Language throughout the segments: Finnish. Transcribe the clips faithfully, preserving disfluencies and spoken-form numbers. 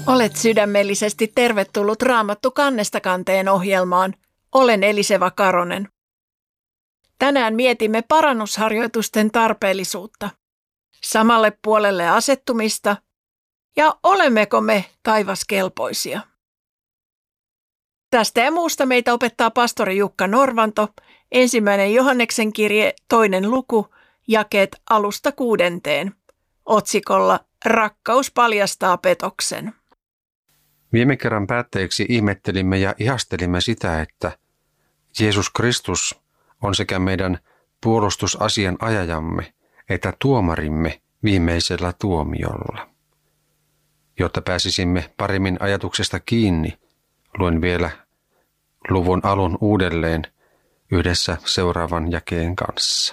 Olet sydämellisesti tervetullut Raamattu kannesta kanteen ohjelmaan. Olen Eliseva Karonen. Tänään mietimme parannusharjoitusten tarpeellisuutta, samalle puolelle asettumista ja olemmeko me taivaskelpoisia. Tästä ja muusta meitä opettaa pastori Jukka Norvanto, ensimmäinen Johanneksen kirje, toinen luku, jakeet alusta kuudenteen, otsikolla Rakkaus paljastaa petoksen. Viime kerran päätteeksi ihmettelimme ja ihastelimme sitä, että Jeesus Kristus on sekä meidän puolustusasian ajajamme että tuomarimme viimeisellä tuomiolla. Jotta pääsisimme paremmin ajatuksesta kiinni, luen vielä luvun alun uudelleen yhdessä seuraavan jakeen kanssa.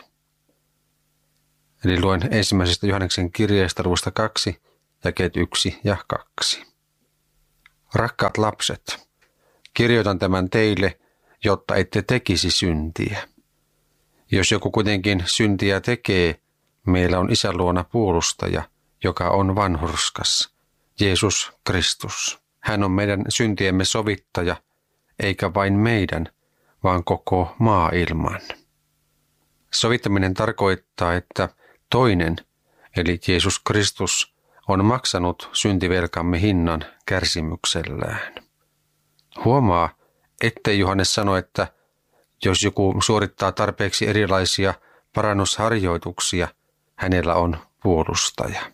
Eli luen ensimmäisestä Johanneksen kirjeestä luvusta kaksi, jakeet yksi ja kaksi. Rakkaat lapset, kirjoitan tämän teille, jotta ette tekisi syntiä. Jos joku kuitenkin syntiä tekee, meillä on Isän luona puolustaja, joka on vanhurskas, Jeesus Kristus. Hän on meidän syntiemme sovittaja, eikä vain meidän, vaan koko maailman. Sovittaminen tarkoittaa, että toinen, eli Jeesus Kristus, on maksanut syntivelkamme hinnan kärsimyksellään. Huomaa, ettei Johannes sano, että jos joku suorittaa tarpeeksi erilaisia parannusharjoituksia, hänellä on puolustaja.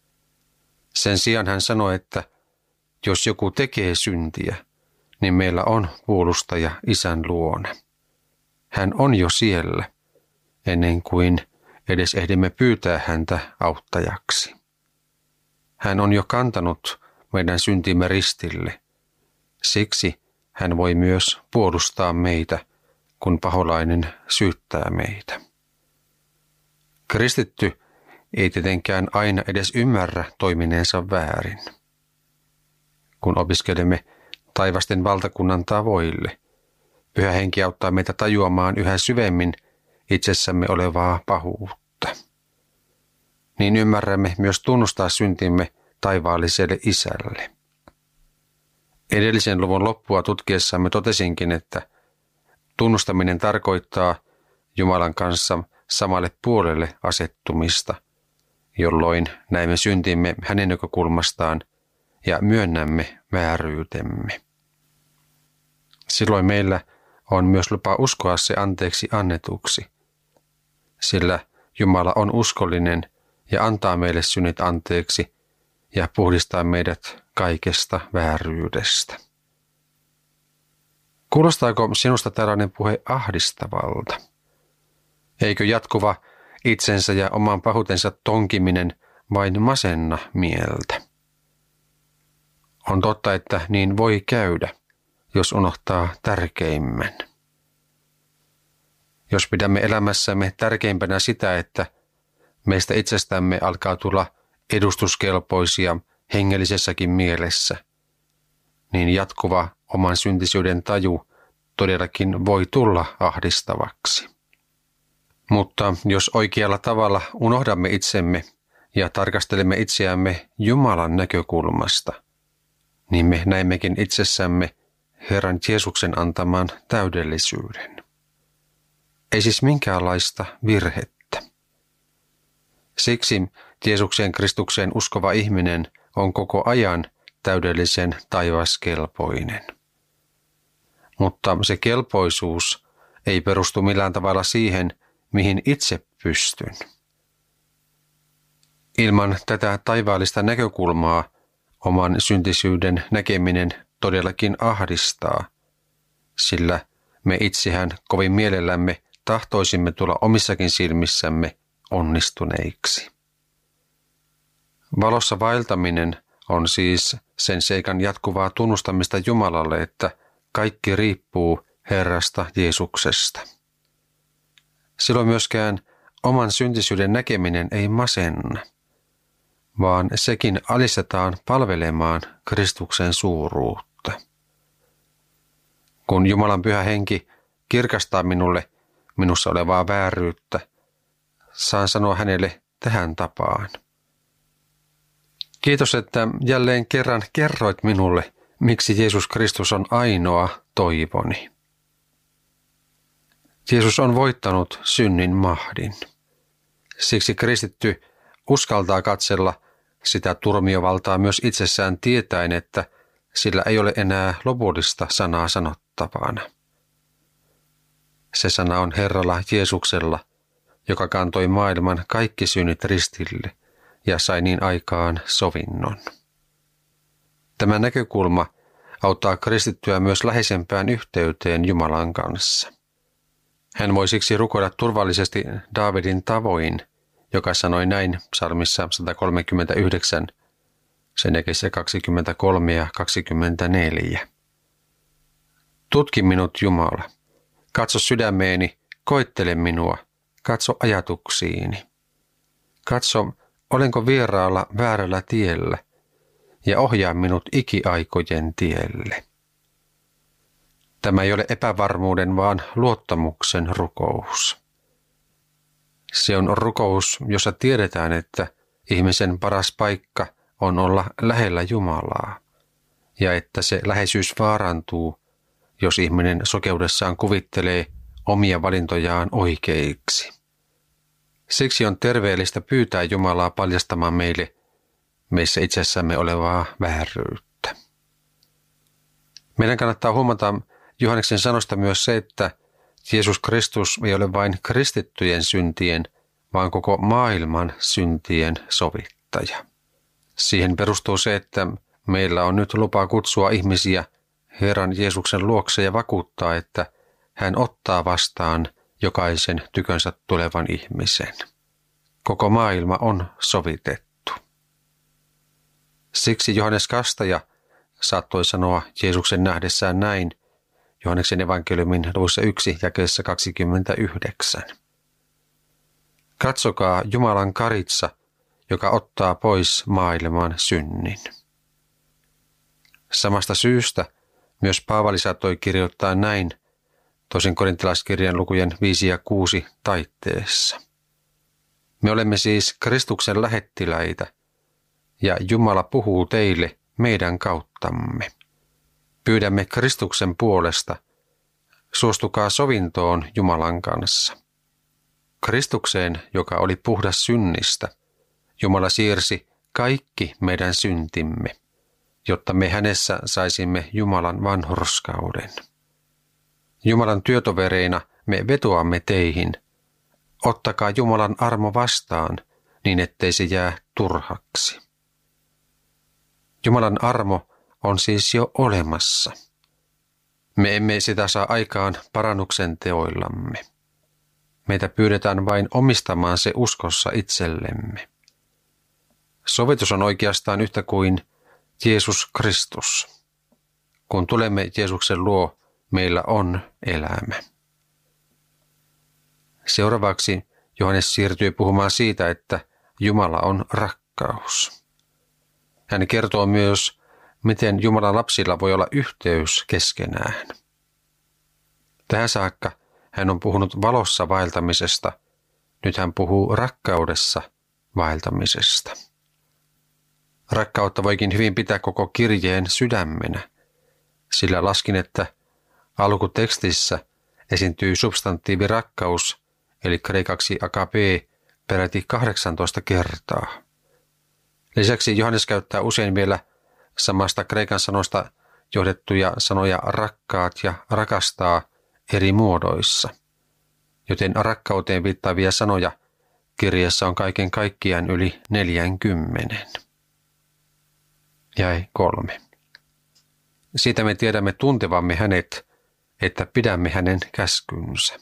Sen sijaan hän sanoi, että jos joku tekee syntiä, niin meillä on puolustaja Isän luona. Hän on jo siellä, ennen kuin edes ehdimme pyytää häntä auttajaksi. Hän on jo kantanut meidän syntimme ristille. Siksi hän voi myös puolustaa meitä, kun paholainen syyttää meitä. Kristitty ei tietenkään aina edes ymmärrä toimineensa väärin. Kun opiskelemme taivasten valtakunnan tavoille, Pyhä Henki auttaa meitä tajuamaan yhä syvemmin itsessämme olevaa pahuutta. Niin ymmärrämme myös tunnustaa syntimme taivaalliselle Isälle. Edellisen luvun loppua tutkiessamme totesinkin, että tunnustaminen tarkoittaa Jumalan kanssa samalle puolelle asettumista, jolloin näemme syntimme hänen näkökulmastaan ja myönnämme vääryytemme. Silloin meillä on myös lupa uskoa se anteeksi annetuksi, sillä Jumala on uskollinen ja antaa meille synnit anteeksi ja puhdistaa meidät kaikesta vääryydestä. Kuulostaako sinusta tällainen puhe ahdistavalta? Eikö jatkuva itsensä ja oman pahuutensa tonkiminen vain masenna mieltä? On totta, että niin voi käydä, jos unohtaa tärkeimmän. Jos pidämme elämässämme tärkeimpänä sitä, että meistä itsestämme alkaa tulla edustuskelpoisia hengellisessäkin mielessä, niin jatkuva oman syntisyyden taju todellakin voi tulla ahdistavaksi. Mutta jos oikealla tavalla unohdamme itsemme ja tarkastelemme itseämme Jumalan näkökulmasta, niin me näemmekin itsessämme Herran Jeesuksen antaman täydellisyyden. Ei siis minkäänlaista virhettä. Siksi Jeesukseen Kristukseen uskova ihminen on koko ajan täydellisen taivaskelpoinen. Mutta se kelpoisuus ei perustu millään tavalla siihen, mihin itse pystyn. Ilman tätä taivaallista näkökulmaa oman syntisyyden näkeminen todellakin ahdistaa, sillä me itsehän kovin mielellämme tahtoisimme tulla omissakin silmissämme onnistuneiksi. Valossa vaeltaminen on siis sen seikan jatkuvaa tunnustamista Jumalalle, että kaikki riippuu Herrasta Jeesuksesta. Silloin myöskään oman syntisyyden näkeminen ei masenna, vaan sekin alistetaan palvelemaan Kristuksen suuruutta. Kun Jumalan Pyhä Henki kirkastaa minulle minussa olevaa vääryyttä, saan sanoa hänelle tähän tapaan. Kiitos, että jälleen kerran kerroit minulle, miksi Jeesus Kristus on ainoa toivoni. Jeesus on voittanut synnin mahdin. Siksi kristitty uskaltaa katsella sitä turmiovaltaa myös itsessään tietäen, että sillä ei ole enää lopullista sanaa sanottavana. Se sana on Herralla Jeesuksella, joka kantoi maailman kaikki synnit ristille ja sai niin aikaan sovinnon. Tämä näkökulma auttaa kristittyä myös läheisempään yhteyteen Jumalan kanssa. Hän voi siksi rukoilla turvallisesti Daavidin tavoin, joka sanoi näin psalmissa sata kolmekymmentäyhdeksän, sen jakessa kaksikymmentäkolme ja kaksikymmentäneljä. Tutki minut, Jumala. Katso sydämeeni, koettele minua, katso ajatuksiini. Katso, olenko vieraalla väärällä tiellä, ja ohjaa minut ikiaikojen tielle. Tämä ei ole epävarmuuden, vaan luottamuksen rukous. Se on rukous, jossa tiedetään, että ihmisen paras paikka on olla lähellä Jumalaa, ja että se läheisyys vaarantuu, jos ihminen sokeudessaan kuvittelee omia valintojaan oikeiksi. Siksi on terveellistä pyytää Jumalaa paljastamaan meille meissä itsessämme olevaa vääryyttä. Meidän kannattaa huomata Johanneksen sanosta myös se, että Jeesus Kristus ei ole vain kristittyjen syntien, vaan koko maailman syntien sovittaja. Siihen perustuu se, että meillä on nyt lupa kutsua ihmisiä Herran Jeesuksen luokse ja vakuuttaa, että hän ottaa vastaan jokaisen tykönsä tulevan ihmisen. Koko maailma on sovitettu. Siksi Johannes Kastaja saattoi sanoa Jeesuksen nähdessään näin Johanneksen evankeliumin luvussa yksi jakeessa kaksikymmentäyhdeksän. Katsokaa Jumalan karitsa, joka ottaa pois maailman synnin. Samasta syystä myös Paavali saattoi kirjoittaa näin toisen korintalaiskirjan lukujen viisi ja kuusi taitteessa. Me olemme siis Kristuksen lähettiläitä, ja Jumala puhuu teille meidän kauttamme. Pyydämme Kristuksen puolesta, suostukaa sovintoon Jumalan kanssa. Kristukseen, joka oli puhdas synnistä, Jumala siirsi kaikki meidän syntimme, jotta me hänessä saisimme Jumalan vanhurskauden. Jumalan työtovereina me vetoamme teihin. Ottakaa Jumalan armo vastaan, niin ettei se jää turhaksi. Jumalan armo on siis jo olemassa. Me emme sitä saa aikaan parannuksen teoillamme. Meitä pyydetään vain omistamaan se uskossa itsellemme. Sovitus on oikeastaan yhtä kuin Jeesus Kristus. Kun tulemme Jeesuksen luo, meillä on elämä. Seuraavaksi Johannes siirtyy puhumaan siitä, että Jumala on rakkaus. Hän kertoo myös, miten Jumalan lapsilla voi olla yhteys keskenään. Tähän saakka hän on puhunut valossa vaeltamisesta, nyt hän puhuu rakkaudessa vaeltamisesta. Rakkautta voikin hyvin pitää koko kirjeen sydämenä, sillä laskin, että alkutekstissä esiintyy substantiivi rakkaus, eli kreikaksi agape, peräti kahdeksantoista kertaa. Lisäksi Johannes käyttää usein vielä samasta kreikan sanosta johdettuja sanoja rakkaat ja rakastaa eri muodoissa, joten rakkauteen viittaavia sanoja kirjassa on kaiken kaikkiaan yli neljänkymmenen. Jäi kolme. Siitä me tiedämme tuntevamme hänet, että pidämme hänen käskynsä.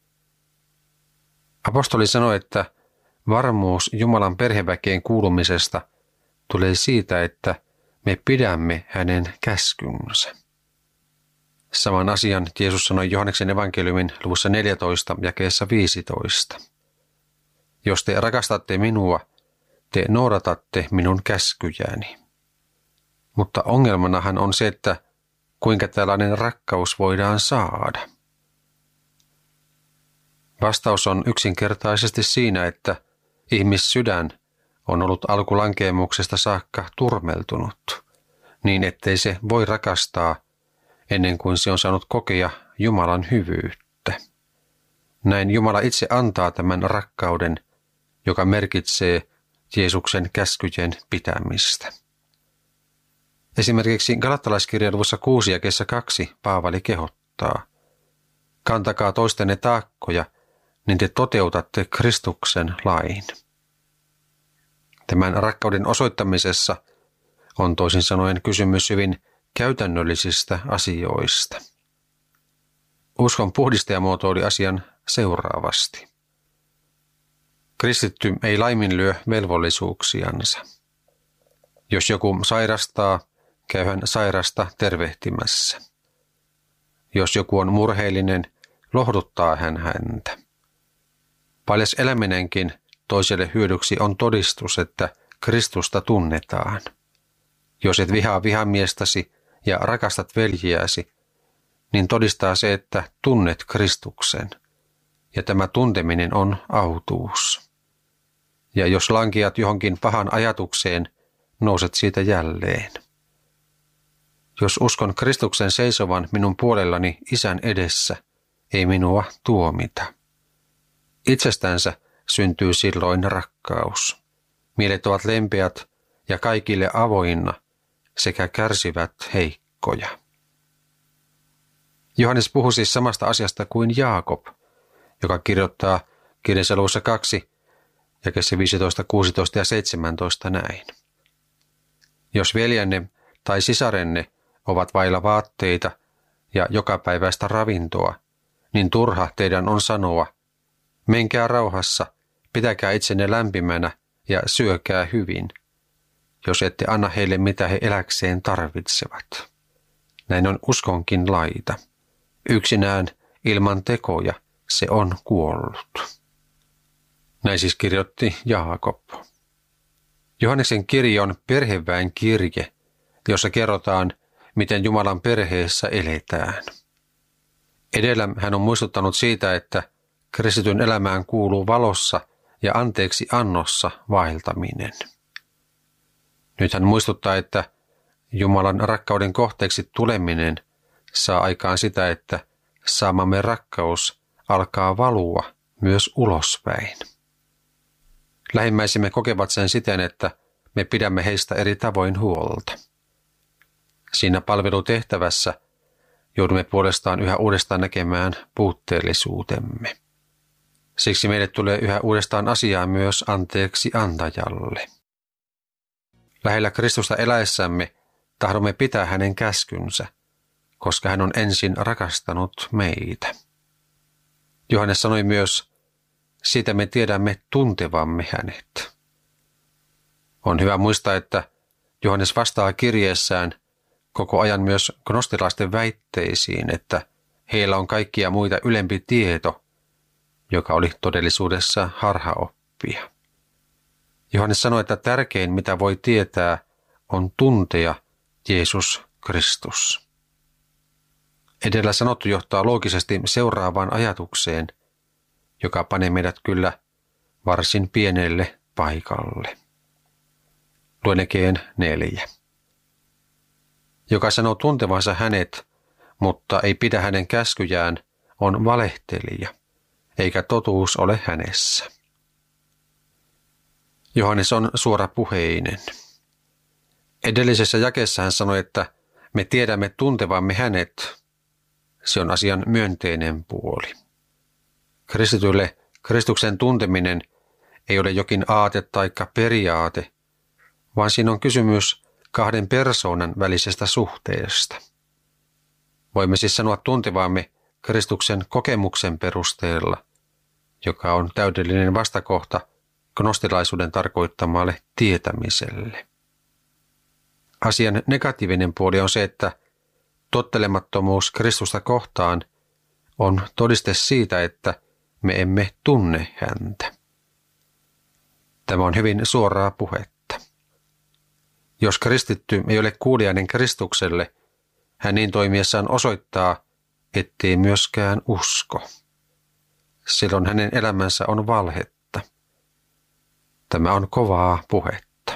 Apostoli sanoi, että varmuus Jumalan perheväkeen kuulumisesta tulee siitä, että me pidämme hänen käskynsä. Saman asian Jeesus sanoi Johanneksen evankeliumin luvussa neljätoista jakeessa viisitoista. Jos te rakastatte minua, te noudatatte minun käskyjäni. Mutta ongelmanahan on se, että kuinka tällainen rakkaus voidaan saada. Vastaus on yksinkertaisesti siinä, että ihmissydän on ollut alkulankeemuksesta saakka turmeltunut, niin ettei se voi rakastaa ennen kuin se on saanut kokea Jumalan hyvyyttä. Näin Jumala itse antaa tämän rakkauden, joka merkitsee Jeesuksen käskyjen pitämistä. Esimerkiksi Galattalaiskirjan luvussa kuusi jakeessa kaksi Paavali kehottaa: kantakaa toistenne taakkoja, niin te toteutatte Kristuksen lain. Tämän rakkauden osoittamisessa on toisin sanoen kysymys hyvin käytännöllisistä asioista. Uskon puhdistaja muotoili asian seuraavasti: kristitty ei laiminlyö velvollisuuksiansa. Jos joku sairastaa, käy hän sairasta tervehtimässä. Jos joku on murheellinen, lohduttaa hän häntä. Paljas eläminenkin toiselle hyödyksi on todistus, että Kristusta tunnetaan. Jos et vihaa vihamiestäsi ja rakastat veljiäsi, niin todistaa se, että tunnet Kristuksen, ja tämä tunteminen on autuus. Ja jos lankiat johonkin pahan ajatukseen, nouset siitä jälleen. Jos uskon Kristuksen seisovan minun puolellani Isän edessä, ei minua tuomita. Itsestänsä syntyy silloin rakkaus. Mielet ovat lempeät ja kaikille avoinna sekä kärsivät heikkoja. Johannes puhui siis samasta asiasta kuin Jaakob, joka kirjoittaa kirjansa luvussa kaksi, jakeessa viisitoista, kuusitoista ja seitsemäntoista näin. Jos veljänne tai sisarenne ovat vailla vaatteita ja jokapäiväistä ravintoa, niin turha teidän on sanoa: menkää rauhassa, pitäkää itsenne lämpimänä ja syökää hyvin, jos ette anna heille mitä he eläkseen tarvitsevat. Näin on uskonkin laita. Yksinään ilman tekoja se on kuollut. Näin siis kirjoitti Jaakob. Johanneksen kirje on perheväen kirje, jossa kerrotaan, miten Jumalan perheessä eletään. Edellä hän on muistuttanut siitä, että kristityn elämään kuuluu valossa ja anteeksi annossa vaeltaminen. Nyt hän muistuttaa, että Jumalan rakkauden kohteeksi tuleminen saa aikaan sitä, että saamamme rakkaus alkaa valua myös ulospäin. Lähimmäisemme kokevat sen siten, että me pidämme heistä eri tavoin huolta. Siinä palvelutehtävässä joudumme puolestaan yhä uudestaan näkemään puutteellisuutemme. Siksi meille tulee yhä uudestaan asiaa myös anteeksi antajalle. Lähellä Kristusta eläessämme tahdomme pitää hänen käskynsä, koska hän on ensin rakastanut meitä. Johannes sanoi myös: siitä me tiedämme tuntevamme hänet. On hyvä muistaa, että Johannes vastaa kirjeessään koko ajan myös gnostilaisten väitteisiin, että heillä on kaikkia muita ylempi tieto, joka oli todellisuudessa harhaoppia. Johannes sanoi, että tärkein mitä voi tietää on tuntea Jeesus Kristus. Edellä sanottu johtaa loogisesti seuraavaan ajatukseen, joka panee meidät kyllä varsin pienelle paikalle. Luen Ekeen neljä. Joka sanoo tuntevansa hänet, mutta ei pidä hänen käskyjään, on valehtelija, eikä totuus ole hänessä. Johannes on suorapuheinen. Edellisessä jakeessa hän sanoi, että me tiedämme tuntevamme hänet. Se on asian myönteinen puoli. Kristitylle Kristuksen tunteminen ei ole jokin aate tai periaate, vaan siinä on kysymys kahden persoonan välisestä suhteesta. Voimme siis sanoa tuntevamme Kristuksen kokemuksen perusteella, joka on täydellinen vastakohta gnostilaisuuden tarkoittamalle tietämiselle. Asian negatiivinen puoli on se, että tottelemattomuus Kristusta kohtaan on todiste siitä, että me emme tunne häntä. Tämä on hyvin suoraa puhetta. Jos kristitty ei ole kuuliainen Kristukselle, hän niin toimiessaan osoittaa, ettei myöskään usko. Silloin hänen elämänsä on valhetta. Tämä on kovaa puhetta.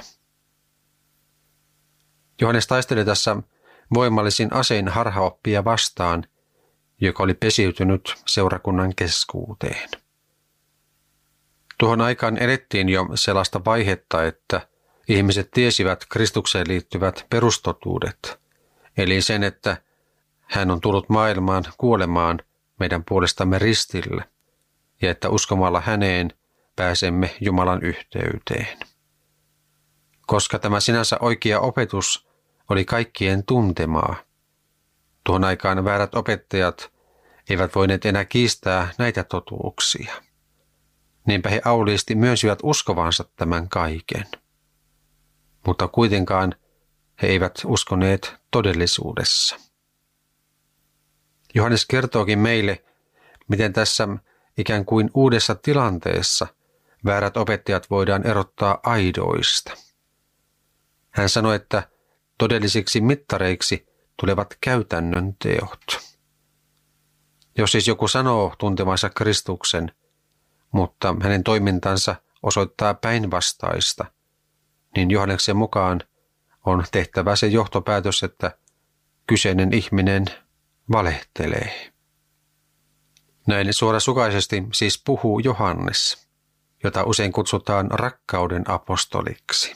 Johannes taisteli tässä voimallisin asein harhaoppia vastaan, joka oli pesiytynyt seurakunnan keskuuteen. Tuohon aikaan elettiin jo sellaista vaihetta, että ihmiset tiesivät Kristukseen liittyvät perustotuudet, eli sen, että hän on tullut maailmaan kuolemaan meidän puolestamme ristillä, ja että uskomalla häneen pääsemme Jumalan yhteyteen. Koska tämä sinänsä oikea opetus oli kaikkien tuntemaa, tuohon aikaan väärät opettajat eivät voineet enää kiistää näitä totuuksia. Niinpä he auliisti myönsivät uskovansa tämän kaiken. Mutta kuitenkaan he eivät uskoneet todellisuudessa. Johannes kertookin meille, miten tässä ikään kuin uudessa tilanteessa väärät opettajat voidaan erottaa aidoista. Hän sanoi, että todellisiksi mittareiksi tulevat käytännön teot. Jos siis joku sanoo tuntevansa Kristuksen, mutta hänen toimintansa osoittaa päinvastaista, niin Johanneksen mukaan on tehtävä se johtopäätös, että kyseinen ihminen valehtelee. Näin suorasukaisesti siis puhuu Johannes, jota usein kutsutaan rakkauden apostoliksi.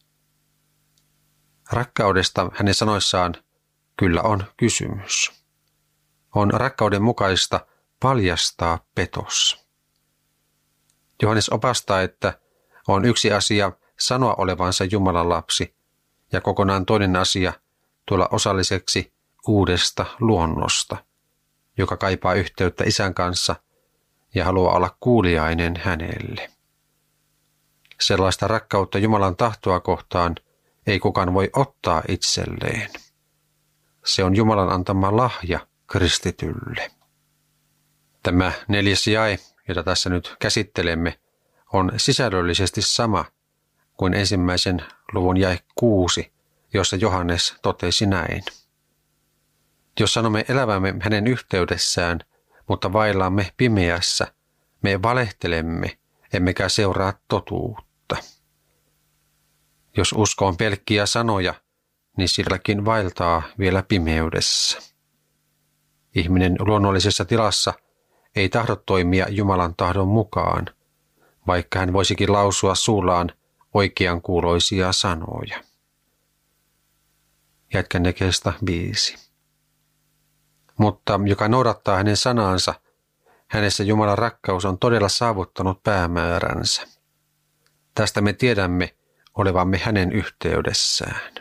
Rakkaudesta hänen sanoissaan kyllä on kysymys. On rakkauden mukaista paljastaa petos. Johannes opastaa, että on yksi asia sanoa olevansa Jumalan lapsi ja kokonaan toinen asia tulla osalliseksi uudesta luonnosta, joka kaipaa yhteyttä Isän kanssa ja haluaa olla kuuliainen hänelle. Sellaista rakkautta Jumalan tahtoa kohtaan ei kukaan voi ottaa itselleen. Se on Jumalan antama lahja kristitylle. Tämä neljäs jae, jota tässä nyt käsittelemme, on sisällöllisesti sama kuin ensimmäisen luvun jae kuusi, jossa Johannes totesi näin. Jos sanomme elävämme hänen yhteydessään, mutta vaillaamme pimeässä, me valehtelemme, emmekä seuraa totuutta. Jos usko on pelkkiä sanoja, niin silläkin vaeltaa vielä pimeydessä. Ihminen luonnollisessa tilassa ei tahdo toimia Jumalan tahdon mukaan, vaikka hän voisikin lausua suullaan oikean kuuloisia sanoja. Jatkan jakeesta viisi. Mutta joka noudattaa hänen sanaansa, hänessä Jumalan rakkaus on todella saavuttanut päämääränsä. Tästä me tiedämme olevamme hänen yhteydessään.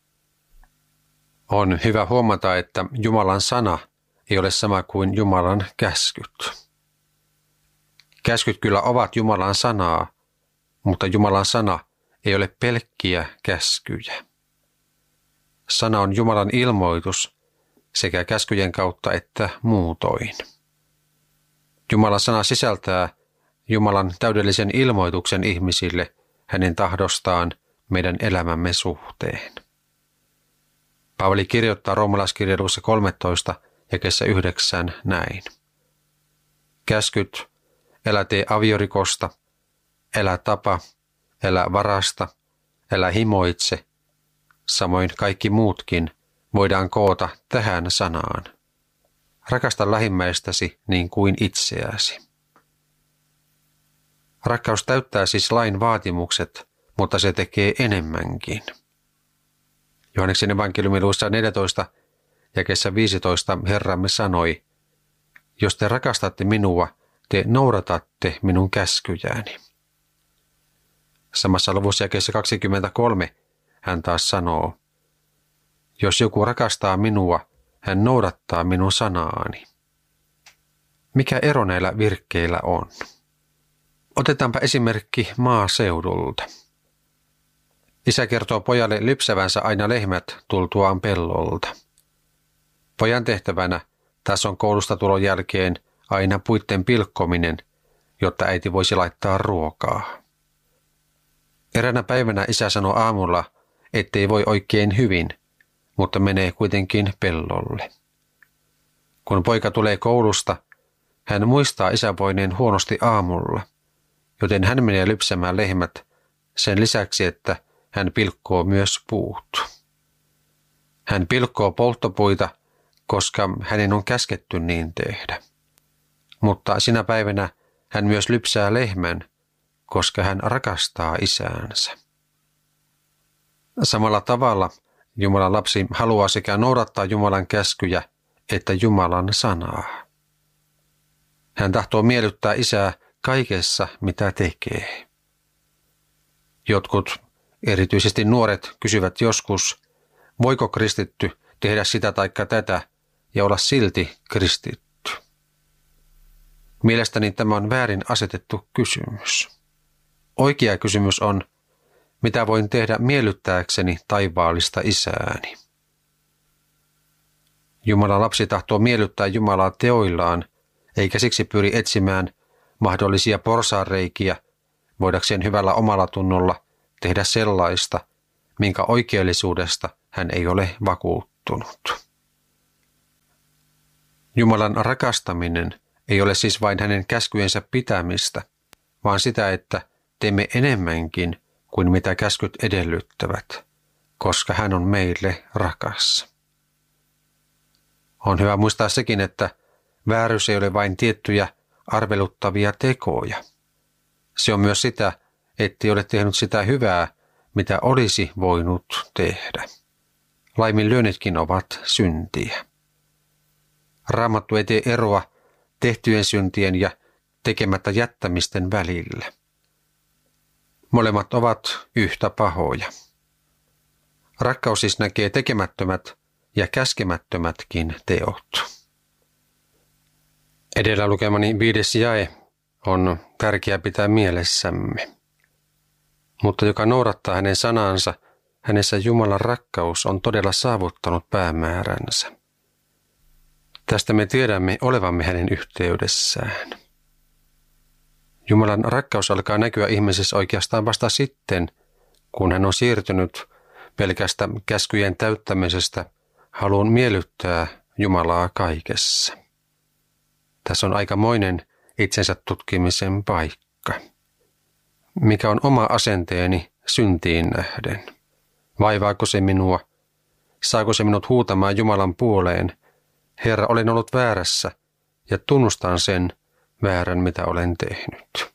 On hyvä huomata, että Jumalan sana ei ole sama kuin Jumalan käskyt. Käskyt kyllä ovat Jumalan sanaa, mutta Jumalan sana ei ole pelkkiä käskyjä. Sana on Jumalan ilmoitus sekä käskyjen kautta että muutoin. Jumalan sana sisältää Jumalan täydellisen ilmoituksen ihmisille hänen tahdostaan meidän elämämme suhteen. Paavali kirjoittaa roomalaiskirjeessä kolmetoista jakeessa yhdeksän näin. Käskyt, älä tee aviorikosta, älä tapa, älä varasta, älä himoitse, samoin kaikki muutkin voidaan koota tähän sanaan. Rakasta lähimmäistäsi niin kuin itseäsi. Rakkaus täyttää siis lain vaatimukset, mutta se tekee enemmänkin. Johanneksen evankeliumin luvussa neljätoista jakeessa viisitoista Herramme sanoi, jos te rakastatte minua, te noudatatte minun käskyjääni. Samassa luvussa jakeessa kaksikymmentäkolme hän taas sanoo, jos joku rakastaa minua, hän noudattaa minun sanaani. Mikä ero näillä virkkeillä on? Otetaanpa esimerkki maaseudulta. Isä kertoo pojalle lypsävänsä aina lehmät tultuaan pellolta. Pojan tehtävänä tässä on koulusta tulon jälkeen aina puitten pilkkominen, jotta äiti voisi laittaa ruokaa. Eräänä päivänä isä sanoi aamulla, ettei voi oikein hyvin, mutta menee kuitenkin pellolle. Kun poika tulee koulusta, hän muistaa isän voineen huonosti aamulla, joten hän menee lypsämään lehmät sen lisäksi, että hän pilkkoo myös puut. Hän pilkkoo polttopuita, koska hänen on käsketty niin tehdä. Mutta sinä päivänä hän myös lypsää lehmän, koska hän rakastaa isäänsä. Samalla tavalla Jumalan lapsi haluaa sekä noudattaa Jumalan käskyjä että Jumalan sanaa. Hän tahtoo miellyttää isää kaikessa, mitä tekee. Jotkut, erityisesti nuoret, kysyvät joskus, voiko kristitty tehdä sitä taikka tätä ja olla silti kristitty. Mielestäni tämä on väärin asetettu kysymys. Oikea kysymys on, mitä voin tehdä miellyttääkseni taivaallista isääni. Jumalan lapsi tahtoo miellyttää Jumalaa teoillaan, eikä siksi pyri etsimään mahdollisia porsaanreikiä, voidakseen hyvällä omalla tunnolla tehdä sellaista, minkä oikeellisuudesta hän ei ole vakuuttunut. Jumalan rakastaminen ei ole siis vain hänen käskyjensä pitämistä, vaan sitä, että teemme enemmänkin kuin mitä käskyt edellyttävät, koska hän on meille rakas. On hyvä muistaa sekin, että vääryys ei ole vain tiettyjä arveluttavia tekoja. Se on myös sitä, ettei ole tehnyt sitä hyvää, mitä olisi voinut tehdä. Laiminlyönnitkin ovat syntiä. Raamattu ei tee eroa tehtyjen syntien ja tekemättä jättämisten välillä. Molemmat ovat yhtä pahoja. Rakkaus siis näkee tekemättömät ja käskemättömätkin teot. Edellä lukemani viides jae on tärkeää pitää mielessämme. Mutta joka noudattaa hänen sanansa, hänessä Jumalan rakkaus on todella saavuttanut päämääränsä. Tästä me tiedämme olevamme hänen yhteydessään. Jumalan rakkaus alkaa näkyä ihmisessä oikeastaan vasta sitten, kun hän on siirtynyt pelkästä käskyjen täyttämisestä haluun miellyttää Jumalaa kaikessa. Tässä on aikamoinen itsensä tutkimisen paikka. Mikä on oma asenteeni syntiin nähden? Vaivaako se minua? Saako se minut huutamaan Jumalan puoleen? Herra, olen ollut väärässä ja tunnustan sen väärän, mitä olen tehnyt.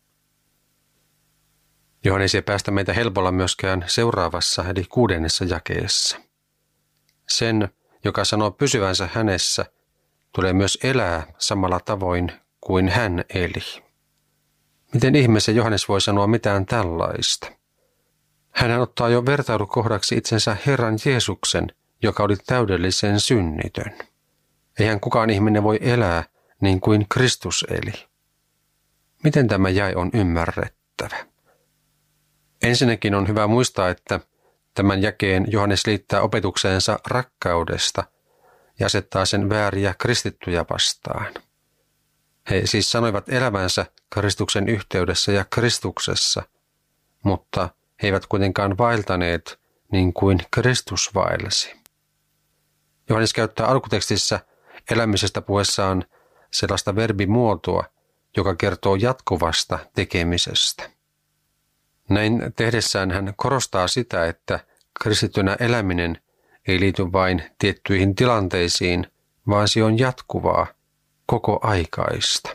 Johannes ei päästä meitä helpolla myöskään seuraavassa eli kuudennessa jakeessa. Sen, joka sanoo pysyvänsä hänessä, tulee myös elää samalla tavoin kuin hän eli. Miten ihmeessä Johannes voi sanoa mitään tällaista? Hän ottaa jo vertailukohdaksi itsensä Herran Jeesuksen, joka oli täydellisen synnitön. Eihän kukaan ihminen voi elää niin kuin Kristus eli. Miten tämä jae on ymmärrettävä? Ensinnäkin on hyvä muistaa, että tämän jakeen Johannes liittää opetukseensa rakkaudesta ja asettaa sen vääriä kristittyjä vastaan. He siis sanoivat elävänsä Kristuksen yhteydessä ja Kristuksessa, mutta he eivät kuitenkaan vaeltaneet niin kuin Kristus vaelsi. Johannes käyttää alkutekstissä elämisestä puhuessaan sellaista verbimuotoa, joka kertoo jatkuvasta tekemisestä. Näin tehdessään hän korostaa sitä, että kristittynä eläminen ei liity vain tiettyihin tilanteisiin, vaan se on jatkuvaa, koko aikaista.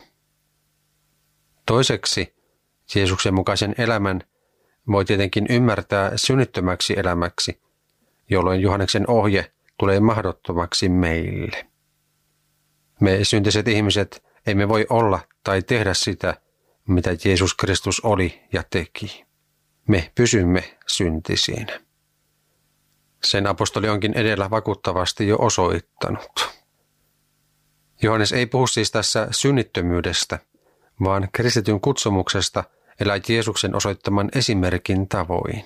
Toiseksi Jeesuksen mukaisen elämän voi tietenkin ymmärtää synnittömäksi elämäksi, jolloin Johanneksen ohje tulee mahdottomaksi meille. Me syntiset ihmiset emme voi olla tai tehdä sitä, mitä Jeesus Kristus oli ja teki. Me pysymme syntisiinä. Sen apostoli onkin edellä vakuuttavasti jo osoittanut. Johannes ei puhu siis tässä synnittömyydestä, vaan kristityn kutsumuksesta elää Jeesuksen osoittaman esimerkin tavoin.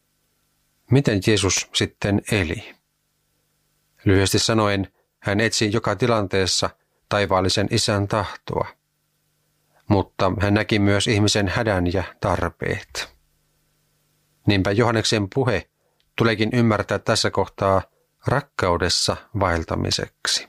Miten Jeesus sitten eli? Lyhyesti sanoen, hän etsi joka tilanteessa taivaallisen isän tahtoa, mutta hän näki myös ihmisen hädän ja tarpeet. Niinpä Johanneksen puhe tuleekin ymmärtää tässä kohtaa rakkaudessa vaeltamiseksi.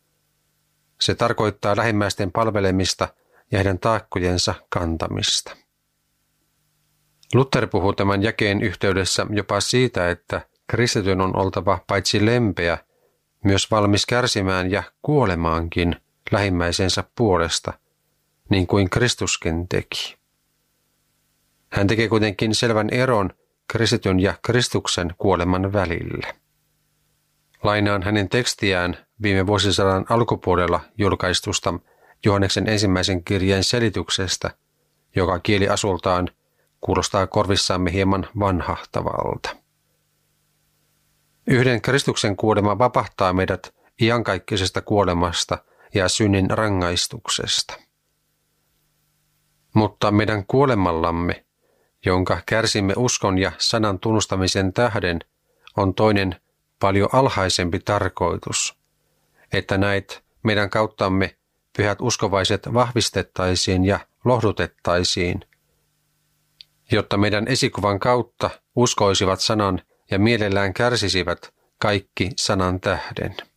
Se tarkoittaa lähimmäisten palvelemista ja heidän taakkojensa kantamista. Luther puhuu tämän jakeen yhteydessä jopa siitä, että kristityn on oltava paitsi lempeä, myös valmis kärsimään ja kuolemaankin lähimmäisensä puolesta, niin kuin Kristuskin teki. Hän tekee kuitenkin selvän eron kristityn ja Kristuksen kuoleman välillä. Lainaan hänen tekstiään viime vuosisadan alkupuolella julkaistusta Johanneksen ensimmäisen kirjeen selityksestä, joka kieliasultaan kuulostaa korvissamme hieman vanhahtavalta. Yhden Kristuksen kuolema vapahtaa meidät iankaikkisesta kuolemasta ja synnin rangaistuksesta. Mutta meidän kuolemallamme, jonka kärsimme uskon ja sanan tunnustamisen tähden, on toinen paljon alhaisempi tarkoitus, että näet meidän kauttamme pyhät uskovaiset vahvistettaisiin ja lohdutettaisiin, jotta meidän esikuvan kautta uskoisivat sanan ja mielellään kärsisivät kaikki sanan tähden.